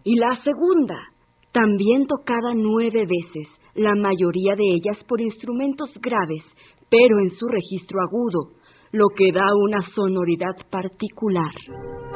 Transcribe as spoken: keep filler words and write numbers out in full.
Y la segunda, también tocada nueve veces, la mayoría de ellas por instrumentos graves, pero en su registro agudo, lo que da una sonoridad particular.